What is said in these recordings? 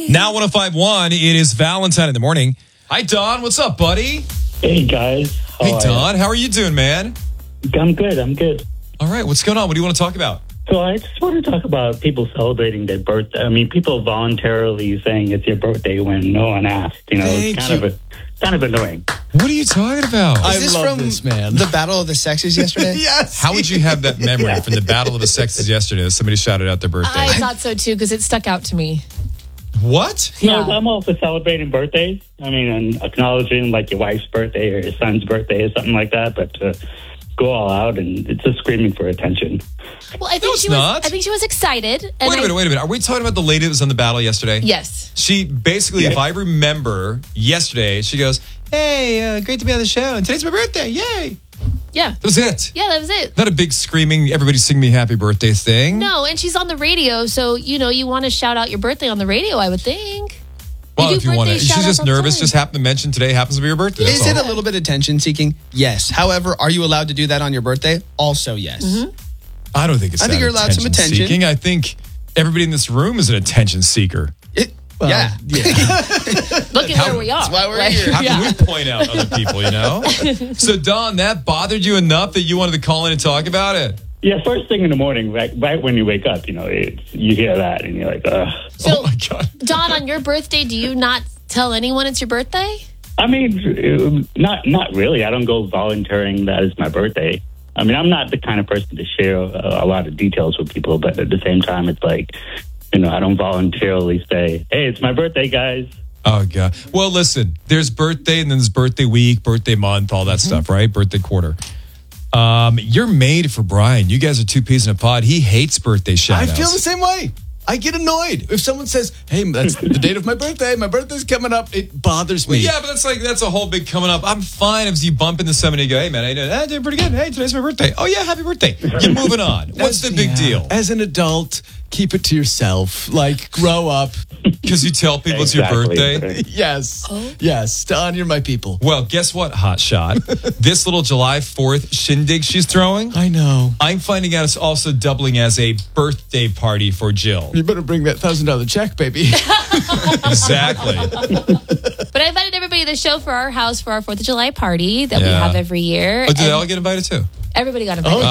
Now 105.1, it is Valentine in the morning. Hi, Don. What's up, buddy? Hey, guys. Hey, Don. How are you doing, man? I'm good. All right. What's going on? What do you want to talk about? So I just want to talk about people celebrating their birthday. I mean, people voluntarily saying it's your birthday when no one asked. You know, it's kind of annoying. What are you talking about? Is this from the Battle of the Sexes yesterday? Yes. How would you have that memory from the Battle of the Sexes yesterday that somebody shouted out their birthday? I thought so too because it stuck out to me. What? Yeah. No, I'm all for celebrating birthdays. I mean, and acknowledging like your wife's birthday or your son's birthday or something like that. But to go all out and it's just screaming for attention. Well, I think she was excited. And Wait a minute. Are we talking about the lady that was on the battle yesterday? Yes. She basically, if I remember yesterday, she goes, "Hey, great to be on the show. And today's my birthday. Yay." Yeah. That was it. Yeah, that was it. Not a big screaming, everybody sing me happy birthday thing. No, and she's on the radio, so, you want to shout out your birthday on the radio, I would think. Well, if you want to. birthday She's shout-outs just all the nervous. time. Just happened to mention today happens to be your birthday. Is that's it all. a little bit attention seeking? Yes. However, are you allowed to do that on your birthday? Also, yes. Mm-hmm. I don't think it's I think that you're allowed some attention. seeking. I think everybody in this room is an attention seeker. Yeah. Look at where we are. That's why we're here. How can we point out other people, So, Don, that bothered you enough that you wanted to call in and talk about it? Yeah, first thing in the morning, right when you wake up, you hear that and you're like, ugh. So, oh, my God. Don, on your birthday, do you not tell anyone it's your birthday? I mean, not really. I don't go volunteering that it's my birthday. I mean, I'm not the kind of person to share a lot of details with people, but at the same time, it's like, I don't voluntarily say, hey, it's my birthday, guys. Oh, God. Well, listen, there's birthday and then there's birthday week, birthday month, all that stuff, right? Birthday quarter. You're made for Brian. You guys are two peas in a pod. He hates birthday shout-outs. I feel the same way. I get annoyed if someone says, "Hey, that's the date of my birthday. My birthday's coming up." It bothers me. Yeah, but that's a whole big coming up. I'm fine if you bump into somebody and go, "Hey, man, I did pretty good. Hey, today's my birthday." Oh, yeah, happy birthday. You're moving on. What's the big deal? As an adult, keep it to yourself. Like, grow up. Because you tell people it's your birthday? Yes. Yes. Don, you're my people. Well, guess what, hot shot? This little July 4th shindig she's throwing, I know. I'm finding out it's also doubling as a birthday party for Jill. You better bring that $1,000 check, baby. Exactly. But I invited everybody to the show for our house for our 4th of July party that we have every year. Oh, did they all get invited too? Everybody got invited.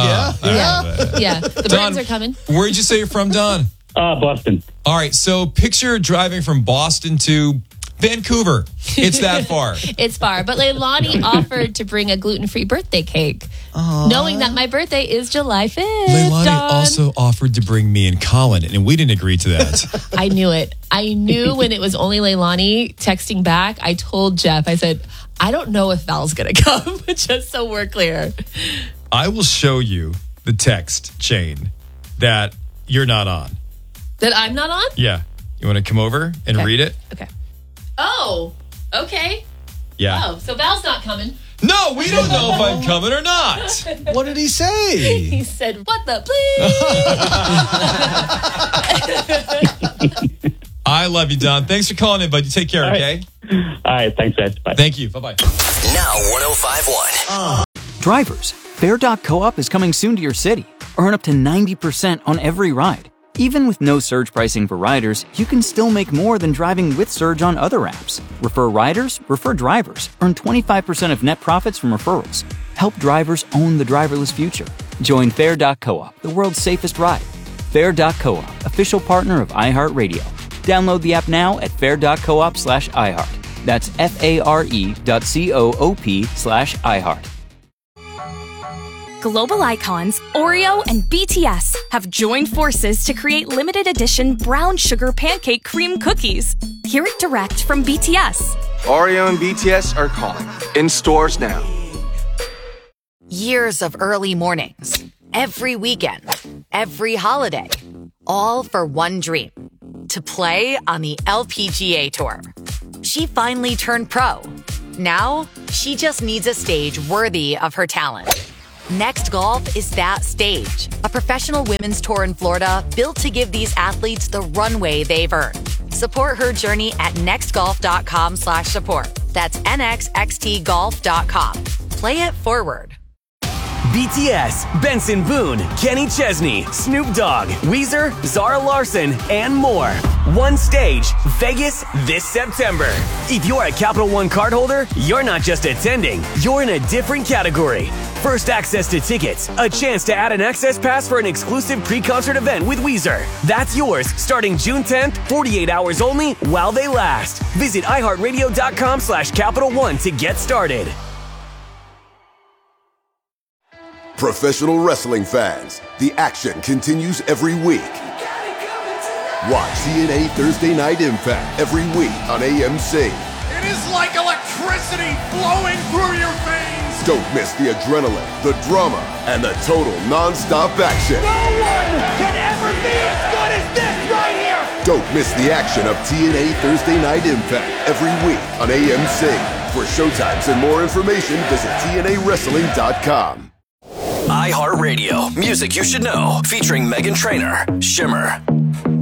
Yeah. The Don, Britons are coming. Where'd you say you're from, Don? Boston. All right, so picture driving from Boston to Vancouver. It's that far. It's far. But Leilani offered to bring a gluten-free birthday cake, knowing that my birthday is July 5th. Leilani Don. also offered to bring me and Colin, and we didn't agree to that. I knew it. I knew when it was only Leilani texting back. I told Jeff, I said, I don't know if Val's going to come, just so we're clear. I will show you the text chain that you're not on. That I'm not on? Yeah. You want to come over and read it? Okay. Oh, okay. Yeah. Oh, so Val's not coming. No, we don't know if I'm coming or not. What did he say? He said, what the please? I love you, Don. Thanks for calling in, bud. You take care, okay? All right, thanks, guys. Bye. Thank you. Bye-bye. Now 105.1. Drivers, Fare.coop is coming soon to your city. Earn up to 90% on every ride. Even with no surge pricing for riders, you can still make more than driving with surge on other apps. Refer riders, refer drivers. Earn 25% of net profits from referrals. Help drivers own the driverless future. Join Fare.coop, the world's safest ride. Fare.coop, official partner of iHeartRadio. Download the app now at fare.coop/iHeart. That's FARE.coop/iHeart. Global icons Oreo and BTS have joined forces to create limited edition brown sugar pancake cream cookies. Hear it direct from BTS. Oreo and BTS are calling. In stores now. Years of early mornings, every weekend, every holiday, all for one dream, to play on the LPGA Tour. She finally turned pro. Now, she just needs a stage worthy of her talent. Next Golf is that stage, a professional women's tour in Florida built to give these athletes the runway they've earned. Support her journey at nextgolf.com/support. That's nxxtgolf.com. Play it forward. BTS, Benson Boone, Kenny Chesney, Snoop Dogg, Weezer, Zara Larson, and more. One stage, Vegas this September. If you're a Capital One cardholder, you're not just attending, you're in a different category. First access to tickets, a chance to add an access pass for an exclusive pre-concert event with Weezer. That's yours starting June 10th, 48 hours only while they last. Visit iHeartRadio.com/Capital One to get started. Professional wrestling fans, the action continues every week. Watch TNA Thursday Night Impact every week on AMC. It is like electricity flowing through your veins. Don't miss the adrenaline, the drama, and the total non-stop action. No one can ever be as good as this right here. Don't miss the action of TNA Thursday Night Impact every week on AMC. For showtimes and more information, visit TNAWrestling.com. iHeartRadio, music you should know, featuring Meghan Trainor, Shimmer.